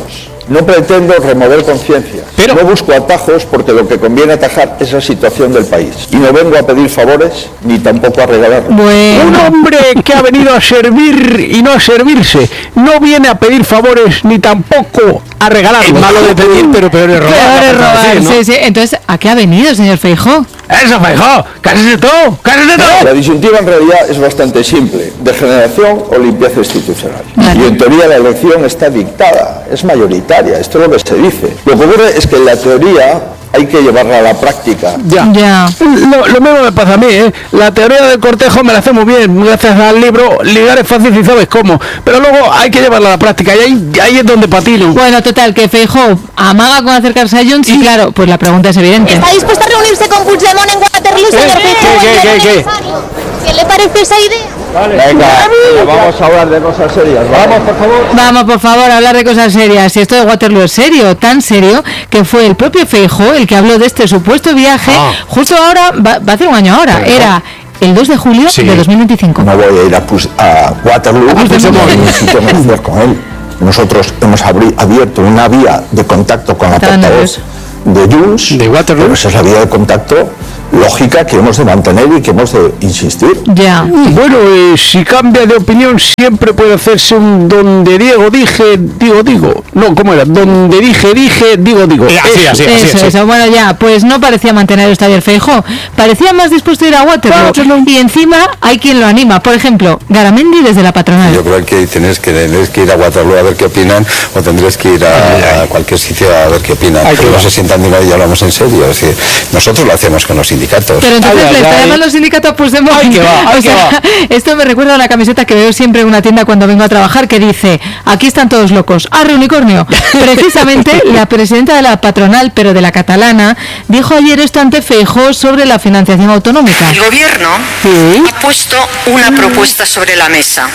No pretendo remover conciencias, pero no busco atajos porque lo que conviene atajar es la situación del país. Y no vengo a pedir favores ni tampoco a regalarlos. Bueno. Un hombre que ha venido a servir y no a servirse, no viene a pedir favores ni tampoco a regalarlos. Es malo de pedir, pero peor es robar. Peor es robar, ¿no? Sí, sí. Entonces, ¿a qué ha venido, señor Feijóo? Eso, Feijóo, cállese todo, cállese todo. La disyuntiva en realidad es bastante simple: degeneración o limpieza institucional. Vale. Y en teoría la elección está dictada, es mayoritaria, esto es lo que se dice. Lo que ocurre es que en la teoría hay que llevarla a la práctica. Ya. ya. Lo, lo mismo me pasa a mí, ¿eh? La teoría del cortejo me la hace muy bien, gracias al libro. Ligar es fácil si sabes cómo, pero luego hay que llevarla a la práctica y ahí, ahí es donde patino. Bueno, total, que Feijóo amaga con acercarse a Junts y claro, pues la pregunta es evidente. ¿Está dispuesto a reunirse con Puigdemont en Waterloo, señor Feijóo? ¿Qué, qué, qué, qué? ¿Qué le parece esa idea? Vale. Venga, vamos a hablar de cosas serias. Vamos, por favor. Vamos, por favor, a hablar de cosas serias. Y esto de Waterloo es serio, tan serio, que fue el propio Feijóo el que habló de este supuesto viaje. Ah. Justo ahora, va, va a hacer un año ahora, Pero, era el dos de julio sí. de dos mil veinticinco. No voy a ir a, Pus, a Waterloo, a necesito negociar con él. Nosotros hemos abri, abierto una vía de contacto con la portavoz de Junts, de Waterloo. Pero esa es la vía de contacto lógica que hemos de mantener y que hemos de insistir. Ya. Bueno, eh, si cambia de opinión siempre puede hacerse un donde Diego dije, digo, digo. No, ¿cómo era? Donde dije, dije, digo, digo. Eh, así, así, eso, así, así. Eso, bueno, ya, pues no parecía mantener esto ayer Feijóo. Parecía más dispuesto a ir a Waterloo. Claro. Y encima hay quien lo anima. Por ejemplo, Garamendi desde la patronal. Yo creo que tienes que, tendréis que ir a Waterloo a ver qué opinan, o tendréis que ir a, a cualquier sitio a ver qué opinan. Ay, que no se sientan de una y hablamos en serio. Es decir, nosotros lo hacemos con los sindicatos. Pero entonces ay, le está llamando los sindicatos Puigdemont. Ay, que va, ay, o sea, que va. Esto me recuerda a la camiseta que veo siempre en una tienda cuando vengo a trabajar que dice: aquí están todos locos. ¡Arre unicornio! Precisamente la presidenta de la patronal, pero de la catalana, dijo ayer esto ante Feijóo sobre la financiación autonómica. El gobierno ¿Sí? ha puesto una propuesta sobre la mesa.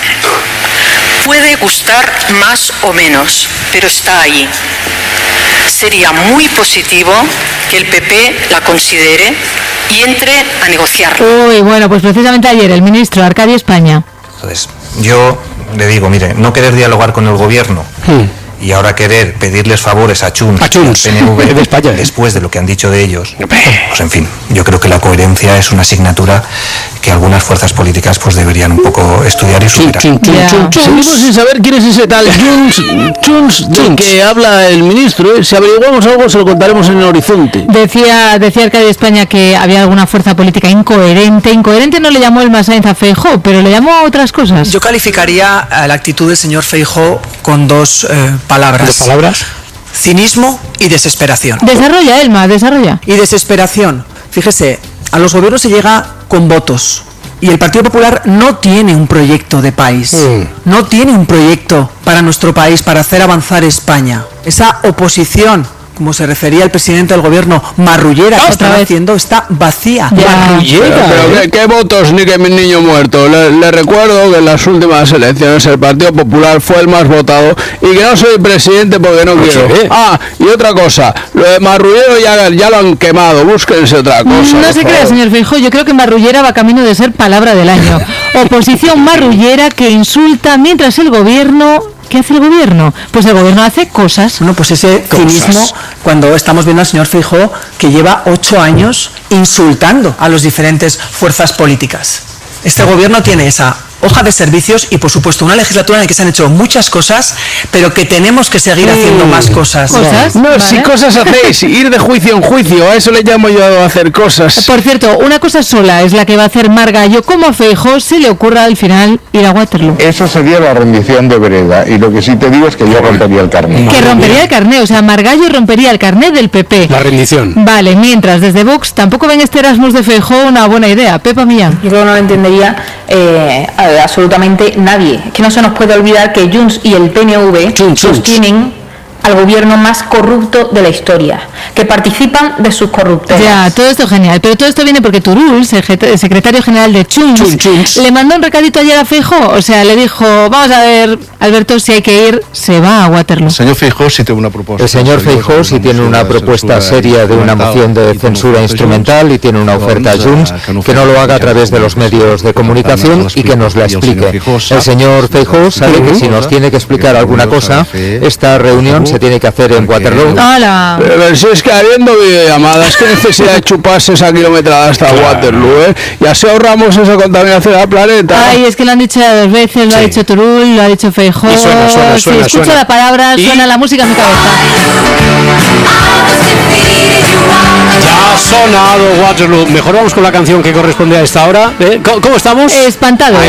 Puede gustar más o menos, pero está ahí. Sería muy positivo que el P P la considere y entre a negociarlo. Uy, bueno, pues precisamente ayer el ministro Arcadio España. Entonces, yo le digo, mire, no querer dialogar con el gobierno hmm. y ahora querer pedirles favores a Junts, a Junts. y al P N V de España, después de lo que han dicho de ellos, pues en fin, yo creo que la coherencia es una asignatura que algunas fuerzas políticas pues deberían un poco estudiar y superar. Seguimos sin saber quién es ese tal Junts, Junts del que habla el ministro, ¿eh? Si averiguamos algo se lo contaremos en el horizonte. Decía, decía Arcadio España que había alguna fuerza política incoherente. Incoherente no le llamó el Masáenz a Feijóo, pero le llamó a otras cosas. Yo calificaría a la actitud del señor Feijóo con dos eh, palabras. ¿Dos palabras? Cinismo y desesperación. Desarrolla, Elma, desarrolla. Y desesperación. Fíjese, a los gobiernos se llega con votos. Y el Partido Popular no tiene un proyecto de país. Mm. No tiene un proyecto para nuestro país, para hacer avanzar España. Esa oposición, como se refería el presidente del gobierno, marrullera que está haciendo, está vacía. Marrullera. Pero, pero ¿qué, ¿qué votos ni que mi niño muerto? Le, le recuerdo que en las últimas elecciones el Partido Popular fue el más votado y que no soy presidente porque no quiero. ¿Qué? Ah, y otra cosa, lo de marrullero ya, ya lo han quemado, búsquense otra cosa. No se crea, señor Feijóo, yo creo que marrullera va camino de ser palabra del año. Oposición marrullera que insulta mientras el gobierno... ¿Qué hace el gobierno? Pues el gobierno hace cosas. Bueno, pues ese cinismo, cuando estamos viendo al señor Feijóo que lleva ocho años insultando a las diferentes fuerzas políticas. Este gobierno tiene esa hoja de servicios y, por supuesto, una legislatura en la que se han hecho muchas cosas, pero que tenemos que seguir haciendo mm. más cosas. ¿Cosas? No, ¿vale? Si cosas hacéis, ir de juicio en juicio, a eso le llamo yo a hacer cosas. Por cierto, una cosa sola es la que va a hacer Margallo. ¿Cómo a Feijóo se le ocurra al final ir a Waterloo? Eso sería la rendición de vereda, y lo que sí te digo es que yo rompería el carné. Que rompería el carné, o sea, Margallo rompería el carné del P P. La rendición. Vale, mientras desde Vox tampoco ven este Erasmus de Feijóo una buena idea. Pepa Millán. Yo creo que no lo entendería eh, absolutamente nadie. Que no se nos puede olvidar que Junts y el P N V sostienen al gobierno más corrupto de la historia, que participan de sus corruptelas. Ya, todo esto genial, pero todo esto viene porque Turull, el secretario general de Junts, le mandó un recadito ayer a Feijóo, o sea, le dijo, vamos a ver, Alberto, si hay que ir, se va a Waterloo. El señor Feijóo sí tiene una propuesta. El señor Feijóo sí tiene una propuesta seria de una moción de censura instrumental y tiene una oferta a Junts, que no lo haga a través de los medios de comunicación y que nos la explique. El señor Feijóo sabe que si nos tiene que explicar alguna cosa, esta reunión se tiene que hacer en Waterloo. ¡Hala! Pero si es que habiendo videollamadas, qué necesidad de chuparse esa kilometrada hasta claro. Waterloo, ¿eh? Y así ahorramos esa contaminación al planeta. Ay, es que lo han dicho ya dos veces, lo sí. ha dicho Turull, lo ha dicho Feijóo. Y suena, suena, suena, si escucho suena. la palabra, ¿Y? suena la música en mi cabeza. Ya ha sonado Waterloo. Mejor vamos con la canción que corresponde a esta hora. ¿Eh? ¿Cómo, ¿Cómo estamos? Espantados.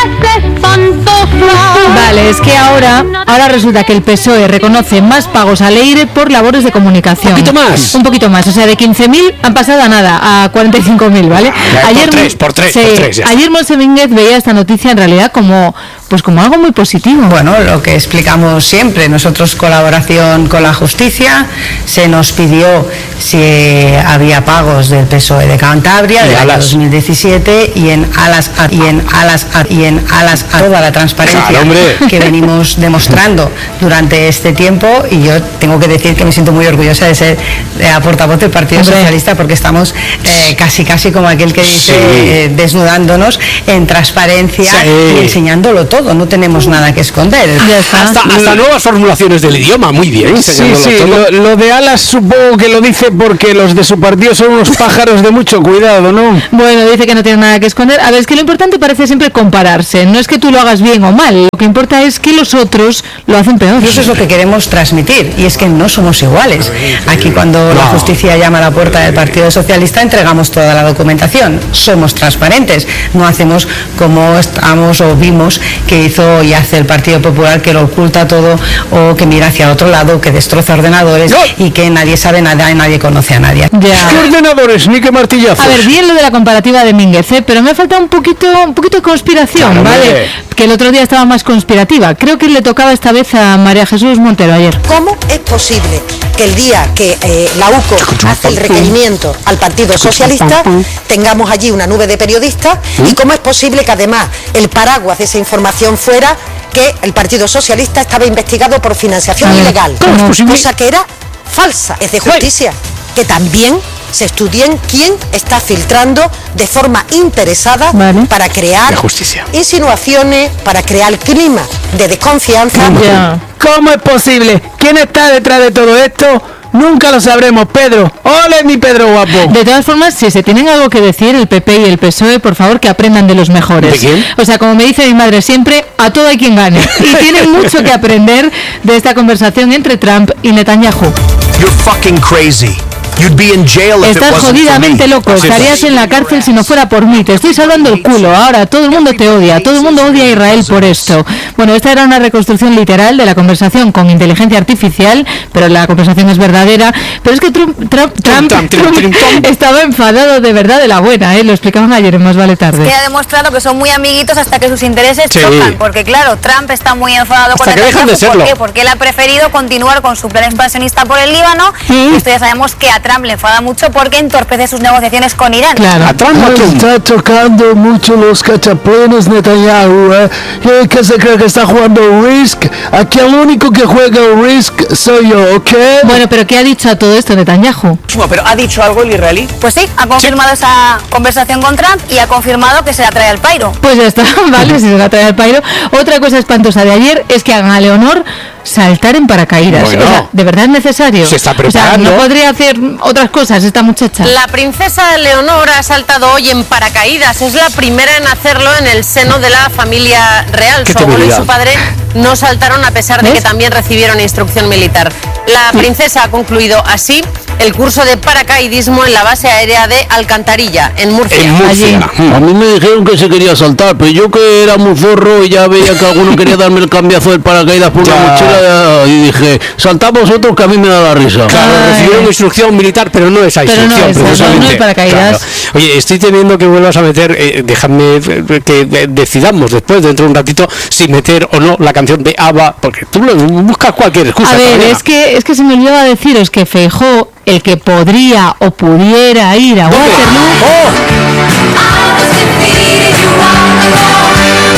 Vale, es que ahora, ahora resulta que el P S O E reconoce más pagos a Leire por labores de comunicación. ¿Un poquito más? Un poquito más, o sea, de quince mil han pasado a nada, a cuarenta y cinco mil, ¿vale? Ya, ayer, por tres, por tres, sí, por tres, ayer Monse Mínguez veía esta noticia en realidad como... Pues como algo muy positivo. Bueno, lo que explicamos siempre, nosotros colaboración con la justicia, se nos pidió si había pagos del P S O E de Cantabria del año dos mil diecisiete y en alas a, y en alas a, y en alas a toda la transparencia claro, que venimos demostrando durante este tiempo, y yo tengo que decir que me siento muy orgullosa de ser la portavoz del Partido hombre. Socialista, porque estamos eh, casi casi como aquel que dice sí. eh, desnudándonos en transparencia sí. y enseñándolo todo. No tenemos nada que esconder. Hasta, hasta nuevas formulaciones del idioma, muy bien. Sí, sí, lo, lo de alas supongo que lo dice porque los de su partido son unos pájaros de mucho cuidado, ¿no? Bueno, dice que no tiene nada que esconder. A ver, es que lo importante parece siempre compararse. No es que tú lo hagas bien o mal. Lo que importa es que los otros lo hacen peor. Y eso es lo que queremos transmitir. Y es que no somos iguales. Aquí cuando no. la justicia llama a la puerta del Partido Socialista entregamos toda la documentación. Somos transparentes. No hacemos como estamos o vimos que hizo y hace el Partido Popular, que lo oculta todo o que mira hacia otro lado, que destroza ordenadores no. y que nadie sabe nada y nadie conoce a nadie. Ya. ¿Qué ordenadores? Ni qué martillazos. A ver, bien lo de la comparativa de Mínguez, ¿eh? Pero me falta un poquito un poquito de conspiración, claro, ¿vale? Hombre. Que el otro día estaba más conspirativa. Creo que le tocaba esta vez a María Jesús Montero ayer. ¿Cómo es posible que el día que eh, la U C O hace el requerimiento al Partido Socialista tengamos allí una nube de periodistas? ¿Y cómo es posible que además el paraguas de esa información fuera que el Partido Socialista estaba investigado por financiación ilegal? Cosa que era falsa, es de justicia. Que también se estudien quién está filtrando de forma interesada vale. para crear insinuaciones, para crear clima de desconfianza. Yeah. ¿Cómo es posible? ¿Quién está detrás de todo esto? Nunca lo sabremos, Pedro. ¡Ole, mi Pedro guapo! De todas formas, si se tienen algo que decir, el P P y el P S O E, por favor, que aprendan de los mejores. ¿De quién? O sea, como me dice mi madre siempre, a todo hay quien gane. Y tienen mucho que aprender de esta conversación entre Trump y Netanyahu. You're fucking crazy. You'd be in jail if Estás it wasn't jodidamente loco, estarías en la cárcel si no fuera por mí, te estoy salvando el culo, ahora todo el mundo te odia, todo el mundo odia a Israel por esto. Bueno, esta era una reconstrucción literal de la conversación con inteligencia artificial, pero la conversación es verdadera, pero es que Trump, Trump, Trump, Trump, Trump, Trump, Trump estaba enfadado de verdad de la buena, ¿eh? Lo explicaban ayer en Más Vale Tarde. Que ha demostrado que son muy amiguitos hasta que sus intereses sí. chocan, porque claro, Trump está muy enfadado hasta con que dejan de serlo. ¿Por qué? Porque él ha preferido continuar con su plan expansionista por el Líbano, ¿sí? Y esto ya sabemos que a Trump le enfada mucho porque entorpece sus negociaciones con Irán. Claro. A Trump no está tocando mucho los cachaplenes Netanyahu, ¿eh? ¿Qué se cree que está jugando Risk? Aquí el único que juega Risk soy yo, ¿ok? Bueno, pero ¿qué ha dicho a todo esto Netanyahu? ¿Pero ha dicho algo el israelí? Pues sí, ha confirmado sí. esa conversación con Trump y ha confirmado que se la trae al pairo. Pues ya está, vale, si se la trae al pairo. Otra cosa espantosa de ayer es que hagan a Leonor saltar en paracaídas. Bueno, o sea, ¿de verdad es necesario? Se está preparando. O sea, ¿no podría hacer otras cosas esta muchacha? La princesa Leonor ha saltado hoy en paracaídas. Es la primera en hacerlo en el seno de la familia real. Su abuelo y su padre no saltaron a pesar de ¿ves? Que también recibieron instrucción militar. La princesa ha concluido así el curso de paracaidismo en la base aérea de Alcantarilla, en Murcia. En Murcia. A mí me dijeron que se quería saltar, pero yo que era muy zorro y ya veía que alguno quería darme el cambiazo del paracaídas por ya. una mochila y dije, saltad vosotros que a mí me da la risa. Claro, Ay. recibieron instrucción militar, pero no esa pero instrucción, no precisamente. No, no paracaídas. Claro. Oye, estoy temiendo que vuelvas a meter, eh, déjame eh, que eh, decidamos después, dentro de un ratito, si meter o no la canción de ABBA, porque tú lo, buscas cualquier excusa. A ver, es que, es que se me olvidaba deciros que Feijóo, el que podría o pudiera ir a Waterloo... ¡Oh!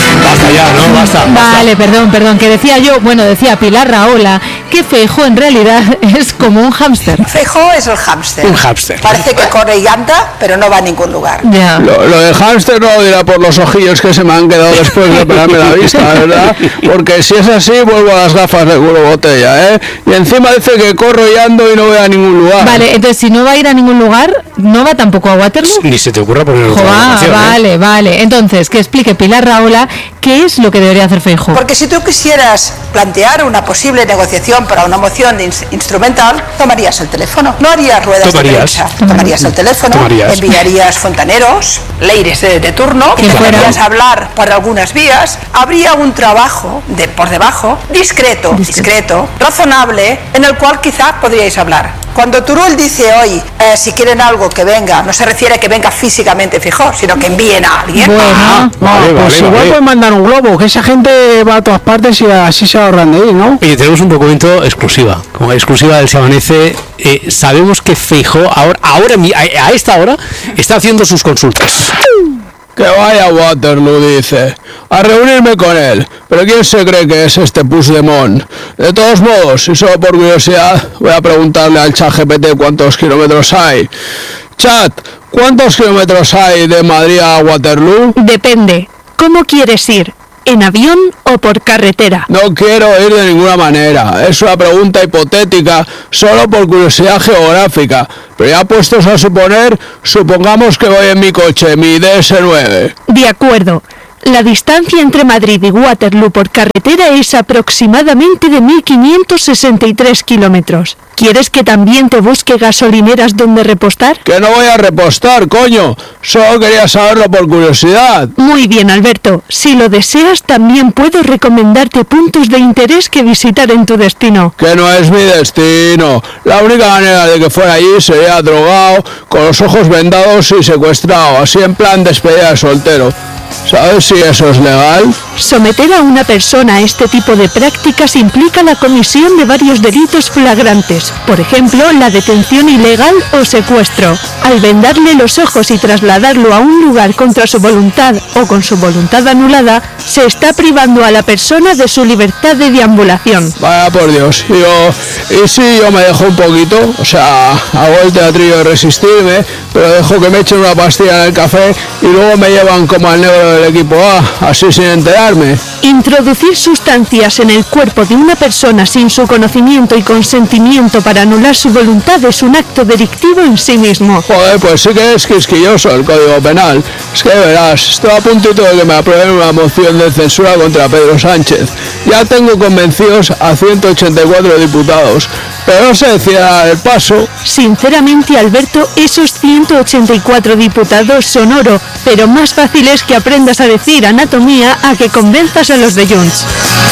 basta ya, ¿no? Basta, basta. Vale, perdón, perdón, que decía yo, bueno, decía Pilar Rahola, que Feijóo en realidad es como un hámster. Feijóo es el hámster. Un hámster. Parece que corre y anda, pero no va a ningún lugar. Ya. Lo, lo de hámster no lo dirá por los ojillos que se me han quedado después de operarme la vista, ¿verdad? Porque si es así, vuelvo a las gafas de culo botella, ¿eh? Y encima dice que corro y ando y no voy a ningún lugar. Vale, entonces si no va a ir a ningún lugar, ¿no va tampoco a Waterloo? Ni se te ocurra poner otra Ah, canción, vale, ¿eh? vale. Entonces, que explique Pilar Rahola qué es lo que debería hacer Feijóo. Porque si tú quisieras plantear una posible negociación para una moción de ins- instrumental, tomarías el teléfono. No harías ruedas Tomarías. de prensa. Tomarías el teléfono, Tomarías. enviarías fontaneros, leires de, de turno, que podrías hablar por algunas vías. Habría un trabajo de por debajo, discreto, discreto, razonable, en el cual quizás podríais hablar. Cuando Turull dice hoy, eh, si quieren algo que venga, no se refiere a que venga físicamente Feijóo, sino que envíen a alguien. Bueno, Ah, vale, pues igual pueden mandar un globo, que esa gente va a todas partes y así se ahorran de ir, ¿no? Oye, tenemos un documento exclusiva, como exclusiva del Se Amanece. Eh, sabemos que Feijóo ahora, ahora mi- a, a esta hora está haciendo sus consultas. Que vaya a Waterloo, dice, a reunirme con él. Pero ¿quién se cree que es este Puigdemont? De todos modos, y solo por curiosidad, voy a preguntarle al ChatGPT cuántos kilómetros hay. Chat, ¿cuántos kilómetros hay de Madrid a Waterloo? Depende. ¿Cómo quieres ir? ¿En avión o por carretera? No quiero ir de ninguna manera. Es una pregunta hipotética, solo por curiosidad geográfica. Pero ya puestos a suponer, supongamos que voy en mi coche, mi D S nueve. De acuerdo. La distancia entre Madrid y Waterloo por carretera es aproximadamente de mil quinientos sesenta y tres kilómetros. ¿Quieres que también te busque gasolineras donde repostar? Que no voy a repostar, coño. Solo quería saberlo por curiosidad. Muy bien, Alberto. Si lo deseas, también puedo recomendarte puntos de interés que visitar en tu destino. Que no es mi destino. La única manera de que fuera allí sería drogado, con los ojos vendados y secuestrado, así en plan despedida de soltero. ¿Sabes si eso es legal? Someter a una persona a este tipo de prácticas implica la comisión de varios delitos flagrantes, por ejemplo, la detención ilegal o secuestro. Al vendarle los ojos y trasladarlo a un lugar contra su voluntad o con su voluntad anulada, se está privando a la persona de su libertad de deambulación. Vaya por Dios, yo, y si yo me dejo un poquito, o sea, hago el teatrillo de resistirme, pero dejo que me echen una pastilla en el café y luego me llevan como al negro del equipo A, así sin enterarme. Introducir sustancias en el cuerpo de una persona sin su conocimiento y consentimiento para anular su voluntad es un acto delictivo en sí mismo. Joder, pues sí que es quisquilloso el Código Penal. Es que verás, estoy a puntito de que me aprueben una moción de censura contra Pedro Sánchez. Ya tengo convencidos a ciento ochenta y cuatro diputados, pero no sé si dar el paso. Sinceramente, Alberto, esos ciento ochenta y cuatro diputados son oro, pero más fácil es que aprendas a decir anatomía a que convenzas a los de Junts.